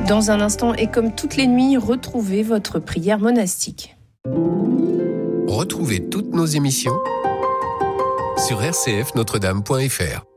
Dans un instant, et comme toutes les nuits, retrouvez votre prière monastique. Retrouvez toutes nos émissions sur rcfnotredame.fr.